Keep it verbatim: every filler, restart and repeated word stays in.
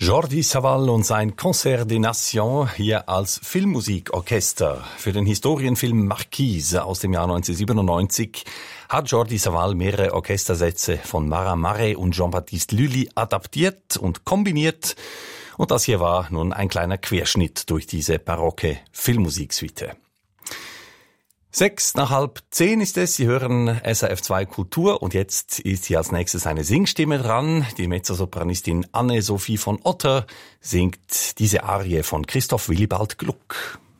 Jordi Savall und sein Concert des Nations hier als Filmmusikorchester. Für den Historienfilm Marquise aus dem Jahr neunzehnhundertsiebenundneunzig hat Jordi Savall mehrere Orchestersätze von Marat Marais und Jean-Baptiste Lully adaptiert und kombiniert. Und das hier war nun ein kleiner Querschnitt durch diese barocke Filmmusiksuite. Sechs nach halb zehn ist es. Sie hören S R F zwei Kultur und jetzt ist hier als nächstes eine Singstimme dran. Die Mezzosopranistin Anne-Sophie von Otter singt diese Arie von Christoph Willibald Gluck.